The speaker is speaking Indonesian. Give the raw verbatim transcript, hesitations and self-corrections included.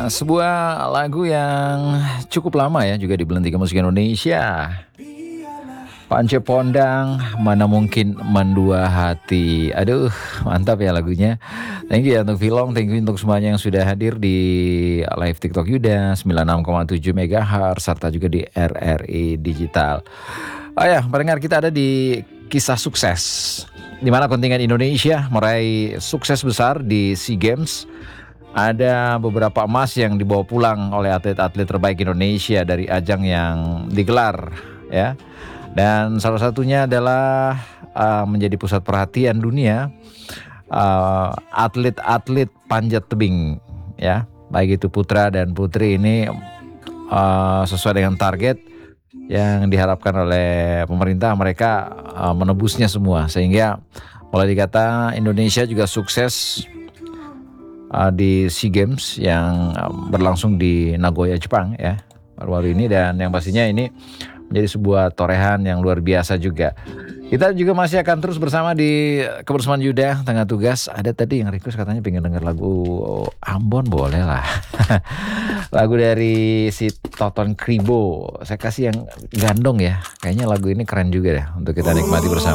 sebuah lagu yang cukup lama ya juga di Belentika Musik Indonesia. Pance Pondang, Mana Mungkin Mendua Hati. Aduh, mantap ya lagunya. Thank you ya untuk Vilong, thank you untuk semuanya yang sudah hadir di live TikTok Yuda sembilan puluh enam koma tujuh megahertz serta juga di R R I Digital. Oh ya, pendengar, kita ada di kisah sukses, di mana kontingen Indonesia meraih sukses besar di SEA Games. Ada beberapa emas yang dibawa pulang oleh atlet-atlet terbaik Indonesia dari ajang yang digelar ya. Dan salah satunya adalah uh, menjadi pusat perhatian dunia uh, atlet-atlet panjat tebing ya. Baik itu putra dan putri ini uh, sesuai dengan target yang diharapkan oleh pemerintah, mereka uh, menebusnya semua. Sehingga mulai dikata Indonesia juga sukses uh, di SEA Games yang uh, berlangsung di Nagoya, Jepang ya baru-baru ini. Dan yang pastinya ini menjadi sebuah torehan yang luar biasa juga. Kita juga masih akan terus bersama di Kebersamaan Yuda Tengah Tugas. Ada tadi yang request katanya pengen denger lagu Ambon, boleh lah. Lagu dari si Toton Kribo. Saya kasih yang gandong ya. Kayaknya lagu ini keren juga deh untuk kita nikmati bersama.